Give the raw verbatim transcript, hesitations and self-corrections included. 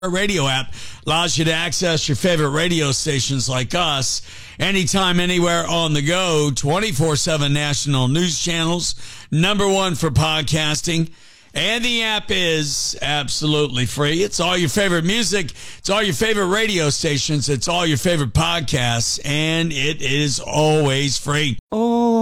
Radio app allows you to access your favorite radio stations like us anytime, anywhere on the go, twenty-four seven national news channels, number one for podcasting. And the app is absolutely free. It's all your favorite music. It's all your favorite radio stations. It's all your favorite podcasts. And it is always free. Oh.